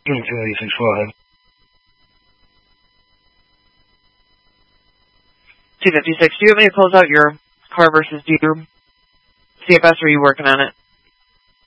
286, go ahead. 256, do you have any to close out your car versus Deere CFS, or are you working on it?